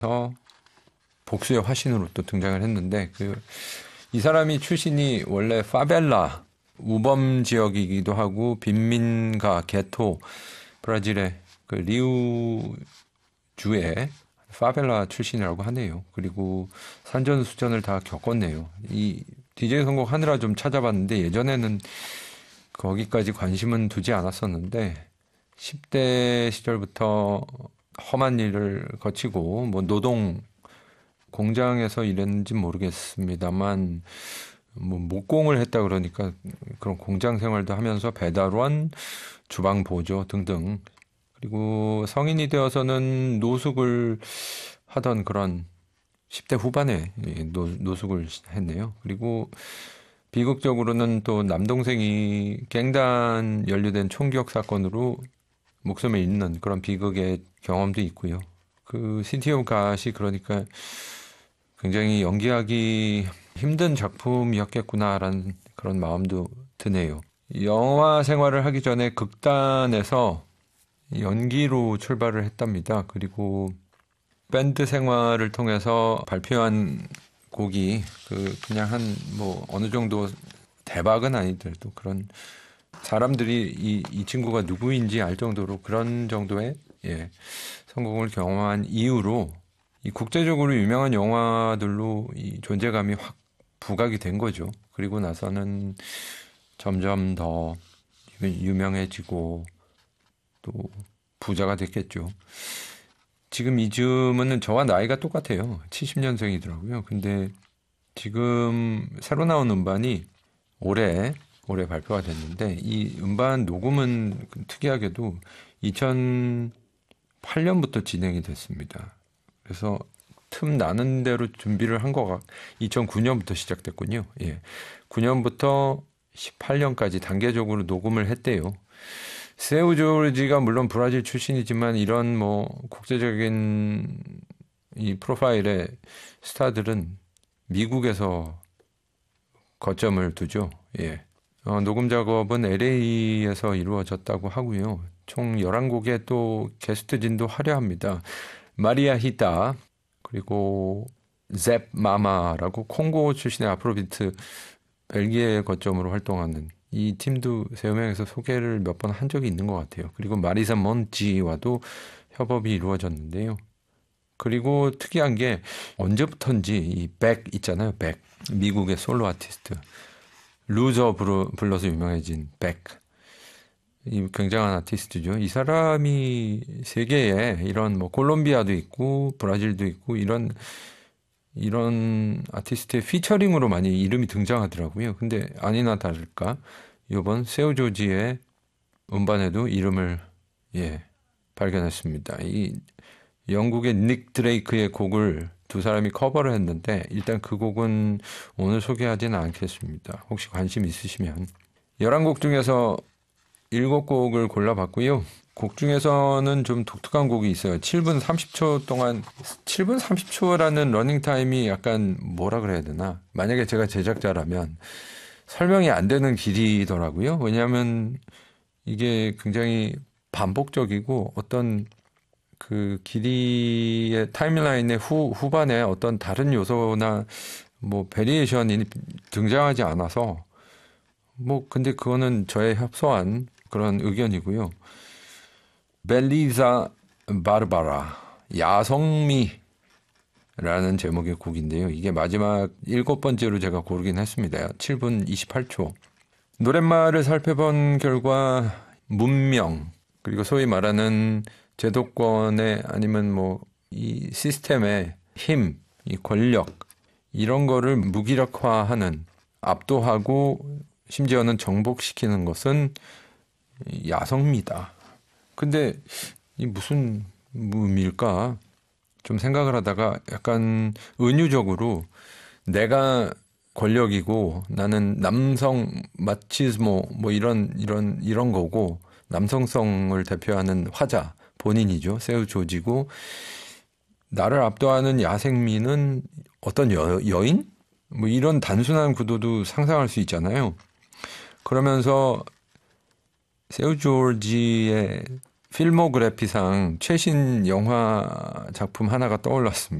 복수의 화신으로 또 등장을 했는데 이 사람이 출신이 원래 파벨라 우범 지역이기도 하고 빈민가 게토 브라질의 그 리우주의 파벨라 출신이라고 하네요. 그리고 산전수전을 다 겪었네요. 이 DJ 선곡 하느라 좀 찾아봤는데 예전에는 거기까지 관심은 두지 않았었는데 10대 시절부터 험한 일을 거치고 뭐 노동 공장에서 일했는지 모르겠습니다만 뭐 목공을 했다 그러니까 그런 공장 생활도 하면서 배달원, 주방 보조 등등 그리고 성인이 되어서는 노숙을 하던 그런 10대 후반에 노숙을 했네요. 그리고 비극적으로는 또 남동생이 갱단 연루된 총기역 사건으로 목숨을 잃는 그런 비극의 경험도 있고요. 그 시티 오브 갓이 그러니까 굉장히 연기하기 힘든 작품이었겠구나라는 그런 마음도 드네요. 영화 생활을 하기 전에 극단에서 연기로 출발을 했답니다. 그리고 밴드 생활을 통해서 발표한 곡이 그냥 한 뭐 어느 정도 대박은 아니더라도 그런 사람들이 이 친구가 누구인지 알 정도로 그런 정도의 성공을 경험한 이후로 이 국제적으로 유명한 영화들로 이 존재감이 확 부각이 된 거죠. 그리고 나서는 점점 더 유명해지고 또 부자가 됐겠죠. 지금 이즈음은 저와 나이가 똑같아요. 70년생이더라고요. 근데 지금 새로 나온 음반이 올해 발표가 됐는데 이 음반 녹음은 특이하게도 2008년부터 진행이 됐습니다. 그래서 틈 나는 대로 준비를 한 거가 2009년부터 시작됐군요. 9년부터 18년까지 단계적으로 녹음을 했대요. 세우 조르지가 물론 브라질 출신이지만 이런 뭐 국제적인 이 프로파일의 스타들은 미국에서 거점을 두죠. 녹음 작업은 LA에서 이루어졌다고 하고요. 총 11곡의 또 게스트진도 화려합니다. 마리아 히타 그리고 잽 마마라고 콩고 출신의 아프로비트 벨기에 거점으로 활동하는 이 팀도 세우명에서 소개를 몇 번 한 적이 있는 것 같아요. 그리고 마리사 몬지와도 협업이 이루어졌는데요. 그리고 특이한 게 언제부턴지 이 백 있잖아요. 백 미국의 솔로 아티스트 루저 불러서 유명해진 백 이 굉장한 아티스트죠. 이 사람이 세계에 이런 뭐 콜롬비아도 있고 브라질도 있고 이런 아티스트의 피처링으로 많이 이름이 등장하더라고요. 근데 아니나 다를까 이번 세우 조지의 음반에도 이름을 발견했습니다. 이 영국의 닉 드레이크의 곡을 두 사람이 커버를 했는데 일단 그 곡은 오늘 소개하지는 않겠습니다. 혹시 관심 있으시면 11곡 중에서 7곡을 골라봤고요. 곡 중에서는 좀 독특한 곡이 있어요. 7분 30초 동안 7분 30초라는 러닝타임이 약간 뭐라 그래야 되나 만약에 제가 제작자라면 설명이 안 되는 길이더라고요. 왜냐하면 이게 굉장히 반복적이고 어떤 그 길이의 타임라인의 후반에 어떤 다른 요소나 뭐 베리에이션이 등장하지 않아서 뭐 근데 그거는 저의 협소한 그런 의견이고요. 벨리자 바르바라 야성미라는 제목의 곡인데요. 이게 마지막 7번째로 제가 고르긴 했습니다. 7분 28초. 노랫말을 살펴본 결과 문명 그리고 소위 말하는 제도권의 아니면 뭐 이 시스템의 힘, 이 권력 이런 거를 무기력화하는 압도하고 심지어는 정복시키는 것은 야성미다. 근데 이 무슨 의미일까? 좀 생각을 하다가 약간 은유적으로 내가 권력이고 나는 남성 마치스모 뭐 이런 거고 남성성을 대표하는 화자 본인이죠. 세우 조지고 나를 압도하는 야생미는 어떤 여인? 뭐 이런 단순한 구도도 상상할 수 있잖아요. 그러면서 세우 조지의 필모그래피상 최신 영화 작품 하나가 떠올랐습니다.